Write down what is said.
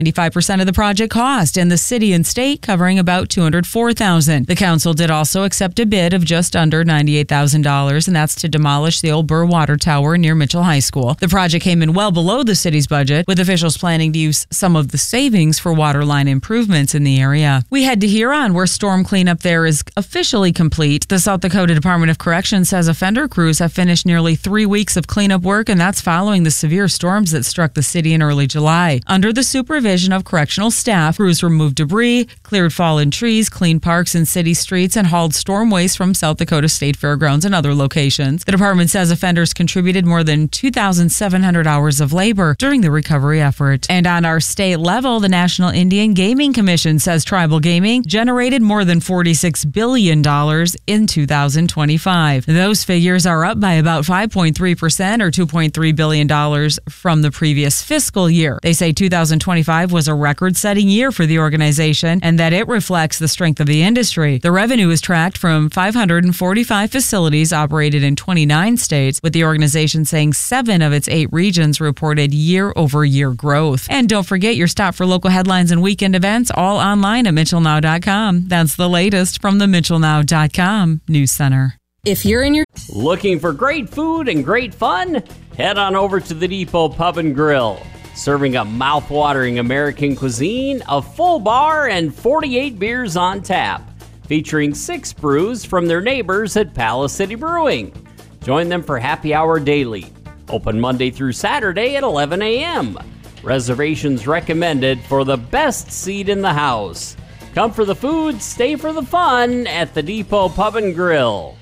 95% of the project cost, and the city and state covering about $204,000. The council did also accept a bid of just under $98,000, and that's to demolish the old Burr Water Tower near Mitchell High School. The project came in well below the city's budget, with officials planning to use some of the savings for water line improvements in the area. We head to Huron, where storm cleanup there is officially complete. The South Dakota Department of Corrections says offender crews have finished nearly 3 weeks of cleanup work, and that's following the severe storms that struck the city in early July. Under the supervision of correctional staff, crews removed debris, cleared fallen trees, cleaned parks and city streets, and hauled storm waste from South Dakota State Fairgrounds and other locations. The department says offenders contributed more than 2,700 hours of labor during the recovery effort. And on our state level, the National Indian Gaming Commission says tribal gaming generated more than $46 billion in 2025. Those figures are up by about 5.3% or $2.3 billion from the previous fiscal year. They say 2025 was a record-setting year for the organization and that it reflects the strength of the industry. The revenue is tracked from 545 facilities operated in 29 states, with the organization saying 7 of its 8 regions reported year-over-year growth. And don't forget your stop for local headlines and weekend events, all online at MitchellNow.com. That's the latest from the MitchellNow.com News Center. If you're in your Looking for great food and great fun? Head on over to the Depot Pub and Grill. Serving a mouth-watering American cuisine, a full bar, and 48 beers on tap. Featuring 6 brews from their neighbors at Palace City Brewing. Join them for happy hour daily. Open Monday through Saturday at 11 a.m. Reservations recommended for the best seat in the house. Come for the food, stay for the fun at the Depot Pub and Grill.